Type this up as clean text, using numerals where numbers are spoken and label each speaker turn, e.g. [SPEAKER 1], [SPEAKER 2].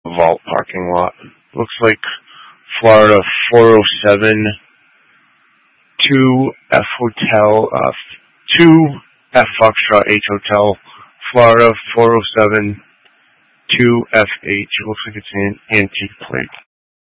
[SPEAKER 1] vault parking lot. Looks like Florida 407 2F Hotel, 2F Foxtrot H Hotel, Florida 407 2FH. Looks like it's an antique plate.